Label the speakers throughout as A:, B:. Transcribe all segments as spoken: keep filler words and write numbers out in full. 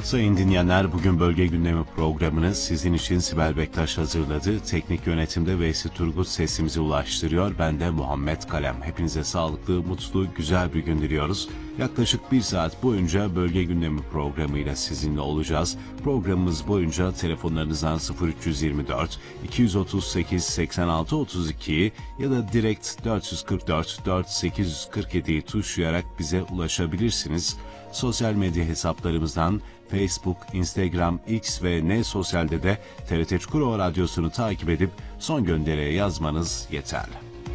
A: Sayın dinleyenler, bugün Bölge Gündemi programını sizin için Sibel Bektaş hazırladı. Teknik yönetimde Veysi Turgut sesimizi ulaştırıyor. Ben de Muhammed Kalem. Hepinize sağlıklı, mutlu, güzel bir gün diliyoruz. Yaklaşık bir saat boyunca Bölge Gündemi programıyla sizinle olacağız. Programımız boyunca telefonlarınızdan sıfır üç yirmi dört iki otuz sekiz seksen altı otuz iki ya da direkt dört yüz kırk dört dört sekiz yüz kırk yediyi tuşlayarak bize ulaşabilirsiniz. Sosyal medya hesaplarımızdan Facebook, Instagram, X ve N Sosyal'de de T R T Çukurova Radyosu'nu takip edip son gönderiye yazmanız yeterli.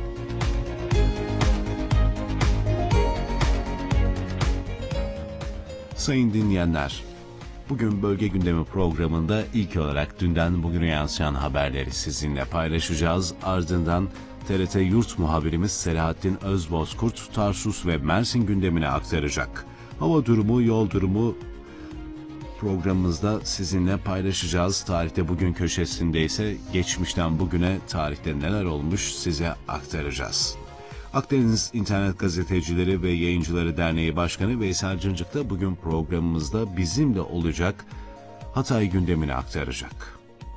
A: Sayın dinleyenler, bugün Bölge Gündemi programında ilk olarak dünden bugüne yansıyan haberleri sizinle paylaşacağız. Ardından T R T Yurt muhabirimiz Selahattin Özbozkurt, Tarsus ve Mersin gündemine aktaracak. Hava durumu, yol durumu programımızda sizinle paylaşacağız. Tarihte bugün köşesinde ise geçmişten bugüne tarihte neler olmuş size aktaracağız. Akdeniz İnternet Gazetecileri ve Yayıncıları Derneği Başkanı Veysel Cıncık da bugün programımızda bizimle olacak, Hatay gündemini aktaracak.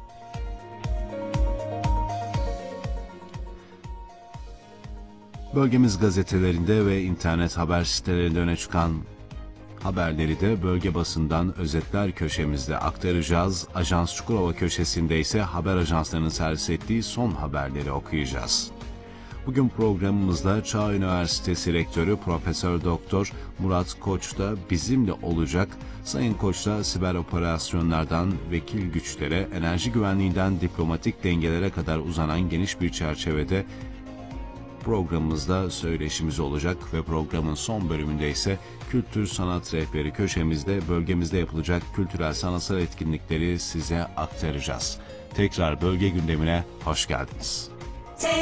A: Bölgemiz gazetelerinde ve internet haber sitelerinde öne çıkan haberleri de bölge basından özetler köşemizde aktaracağız. Ajans Çukurova köşesinde ise haber ajanslarının servis ettiği son haberleri okuyacağız. Bugün programımızda Çağ Üniversitesi Rektörü Profesör Doktor Murat Koç da bizimle olacak. Sayın Koç da siber operasyonlardan vekil güçlere, enerji güvenliğinden diplomatik dengelere kadar uzanan geniş bir çerçevede programımızda söyleşimiz olacak ve programın son bölümünde ise kültür sanat rehberi köşemizde bölgemizde yapılacak kültürel sanatsal etkinlikleri size aktaracağız. Tekrar bölge gündemine hoş geldiniz.